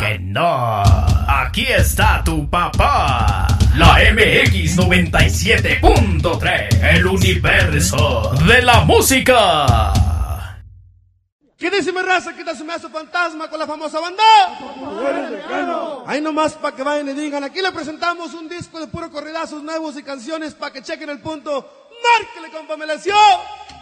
que no. Aquí está tu papá. La MX 97.3, el universo de la música. ¿Qué dice mi raza? Quítase su fantasma con la famosa banda. Ahí nomás para que vayan y digan. Aquí le presentamos un disco de puro corridazos nuevos y canciones para que chequen el punto. Márquele, compa, me lesió.